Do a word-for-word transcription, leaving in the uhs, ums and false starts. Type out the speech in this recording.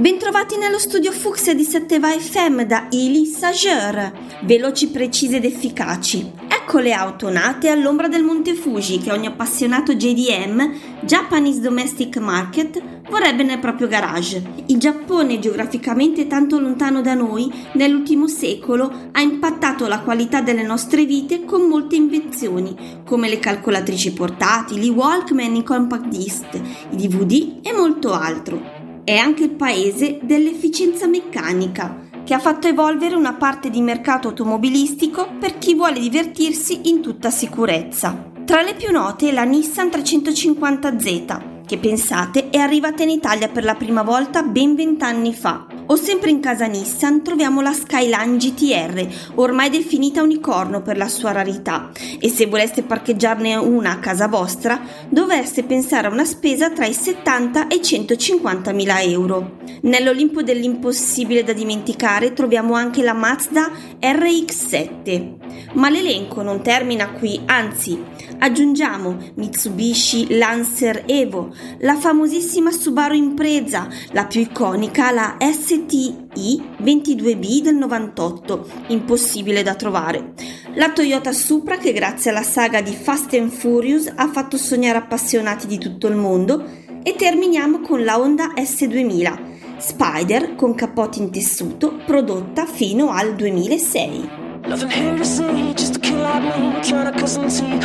Bentrovati nello studio Fucsia di Setteva F M da Ili Sageur. Veloci, precise ed efficaci. Ecco le auto nate all'ombra del Monte Fuji che ogni appassionato J D M, Japanese Domestic Market, vorrebbe nel proprio garage. Il Giappone, geograficamente tanto lontano da noi, nell'ultimo secolo ha impattato la qualità delle nostre vite con molte invenzioni, come le calcolatrici portatili, i Walkman, i compact disc, i D V D e molto altro. È anche il paese dell'efficienza meccanica, che ha fatto evolvere una parte di mercato automobilistico per chi vuole divertirsi in tutta sicurezza. Tra le più note è la Nissan trecentocinquanta Z, che pensate è arrivata in Italia per la prima volta ben vent'anni fa. O sempre in casa Nissan troviamo la Skyline G T R, ormai definita unicorno per la sua rarità, e se voleste parcheggiarne una a casa vostra dovreste pensare a una spesa tra i settanta e i centocinquantamila euro. Nell'Olimpo dell'impossibile da dimenticare troviamo anche la Mazda R X sette. Ma l'elenco non termina qui, anzi, aggiungiamo Mitsubishi Lancer Evo, la famosissima Subaru Impreza, la più iconica la S T I ventidue B del novantotto, impossibile da trovare, la Toyota Supra che grazie alla saga di Fast and Furious ha fatto sognare appassionati di tutto il mondo, e terminiamo con la Honda S duemila, Spider con cappotti in tessuto, prodotta fino al duemilasei.